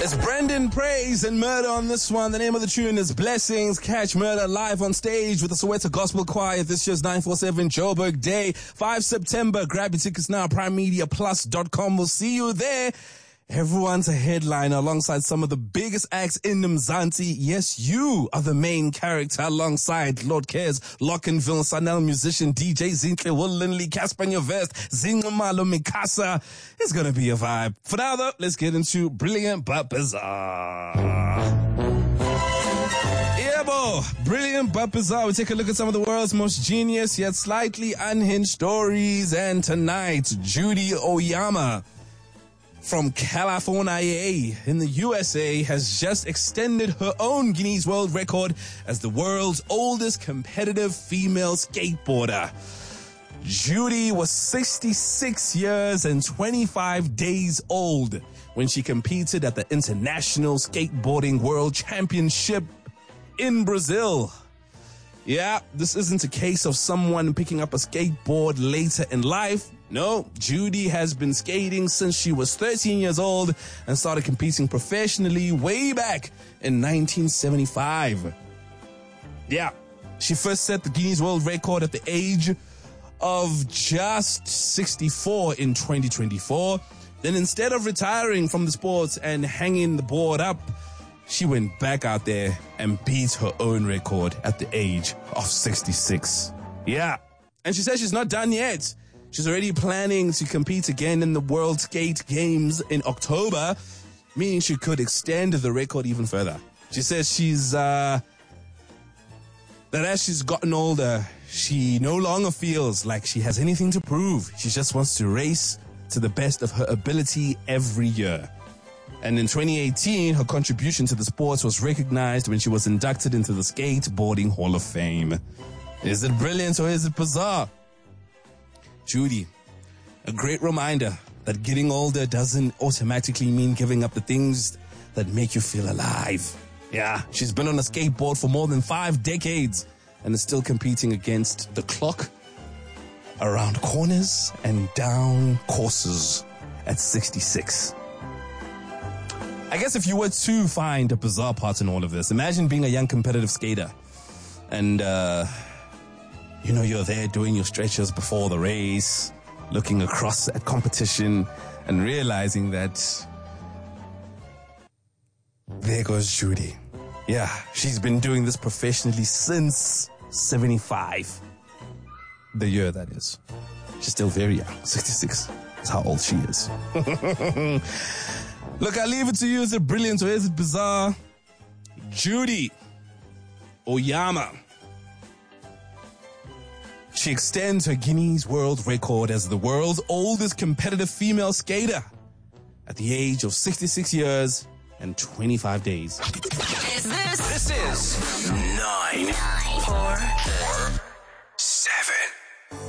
It's Brendan Praise and Murder on this one. The name of the tune is Blessings. Catch Murder live on stage with the Soweto Gospel Choir this year's 947 Joburg Day, 5 September. Grab your tickets now, primemediaplus.com. We'll see you there. Everyone's a headliner alongside some of the biggest acts in Mzansi. Yes, you are the main character alongside Lord Cares, Lockenville, Sanel musician, DJ Zintle, Will Lindley, Casper Nyovest, Zingamalo Mikasa. It's gonna be a vibe. For now though, let's get into Brilliant But Bizarre. Yeah, boy. Brilliant But Bizarre. We take a look at some of the world's most genius yet slightly unhinged stories. And tonight, Judy Oyama from California in the USA has just extended her own Guinness World Record as the world's oldest competitive female skateboarder. Judy was 66 years and 25 days old when she competed at the International Skateboarding World Championship in Brazil. Yeah, this isn't a case of someone picking up a skateboard later in life. No, Judy has been skating since she was 13 years old and started competing professionally way back in 1975. Yeah, she first set the Guinness World Record at the age of just 64 in 2024. Then instead of retiring from the sports and hanging the board up, she went back out there and beat her own record at the age of 66. Yeah, and she says she's not done yet. She's already planning to compete again in the World Skate Games in October, meaning she could extend the record even further. She says that as she's gotten older, she no longer feels like she has anything to prove. She just wants to race to the best of her ability every year. And in 2018, her contribution to the sports was recognized when she was inducted into the Skateboarding Hall of Fame. Is it brilliant or is it bizarre? Judy, a great reminder that getting older doesn't automatically mean giving up the things that make you feel alive. Yeah, she's been on a skateboard for more than 5 decades and is still competing against the clock, around corners and down courses at 66. I guess if you were to find a bizarre part in all of this, imagine being a young competitive skater and, you're there doing your stretches before the race, looking across at competition and realizing that there goes Judy. Yeah, she's been doing this professionally since 75. The year, that is. She's still very young. 66 is how old she is. Look, I leave it to you. Is it brilliant or is it bizarre? Judy Oyama. She extends her Guinness World Record as the world's oldest competitive female skater at the age of 66 years and 25 days. This is 944.